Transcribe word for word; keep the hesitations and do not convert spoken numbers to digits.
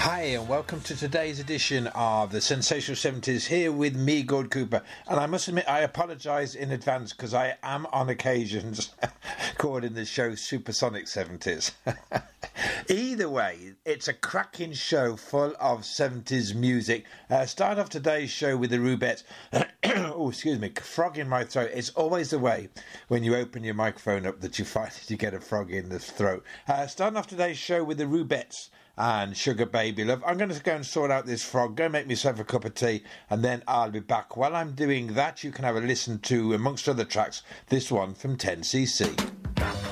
Hi and welcome to today's edition of the Sensational seventies, here with me, Gord Cooper. And I must admit, I apologise in advance because I am on occasions calling the show Supersonic seventies. Either way, it's a cracking show full of seventies music. Uh, start off today's show with the Rubettes. Oh, excuse me, frog in my throat. It's always the way when you open your microphone up that you find that you get a frog in the throat. Uh, starting off today's show with the Rubettes and Sugar Baby Love. I'm going to go and sort out this frog, go make myself a cup of tea, and then I'll be back. While I'm doing that, you can have a listen to, amongst other tracks, this one from ten C C.